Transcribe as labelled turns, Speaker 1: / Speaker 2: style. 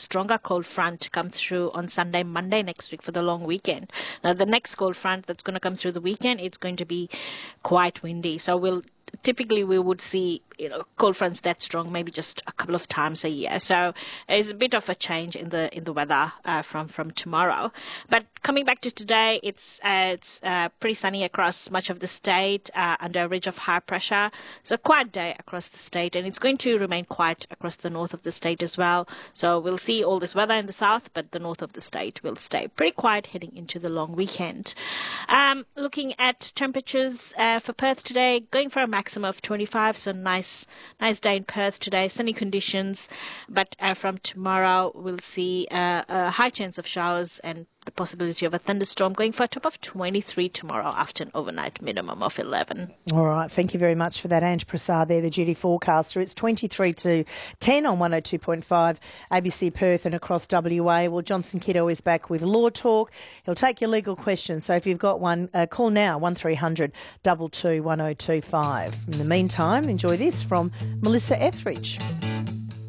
Speaker 1: stronger cold front to come through on Sunday, Monday next week for the long weekend. Now, the next cold front that's going to come through the weekend, it's going to be quite windy. So typically we would see cold fronts that strong maybe just a couple of times a year. So there's a bit of a change in the weather from tomorrow. But coming back to today, it's pretty sunny across much of the state under a ridge of high pressure. So a quiet day across the state, and it's going to remain quiet across the north of the state as well. So we'll see all this weather in the south, but the north of the state will stay pretty quiet heading into the long weekend. Looking at temperatures for Perth today, going for a maximum of 25, so nice day in Perth today, sunny conditions, but from tomorrow we'll see a high chance of showers and the possibility of a thunderstorm, going for a top of 23 tomorrow after an overnight minimum of 11.
Speaker 2: All right, thank you very much for that, Ange Prasad there, the duty forecaster. It's 23 to 10 on 102.5 ABC Perth and across WA. Well, Johnson Kiddo is back with Law Talk. He'll take your legal questions, so if you've got one, call now, 1300 22 1025. In the meantime, enjoy this from Melissa Etheridge.